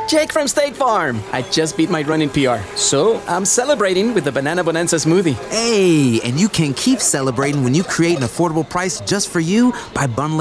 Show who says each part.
Speaker 1: Jake from State Farm. I just beat my running PR, so I'm celebrating with the Banana Bonanza smoothie.
Speaker 2: Hey, and you can keep celebrating when you create an affordable price just for you by bundling